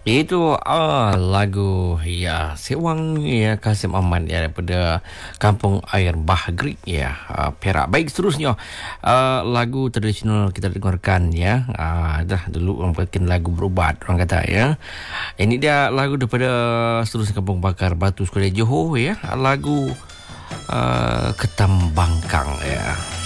Itu lagu ya Sewang ya Kasim Aman ya daripada Kampung Air Bahgrik ya Perak. Baik, seterusnya lagu tradisional kita dengarkan ya. Dah dulu orang bikin lagu berubat orang kata ya. Ini dia lagu daripada seterusnya Kampung Bakar Batu Sekolah Johor ya. Lagu Ketam Bangkang ya.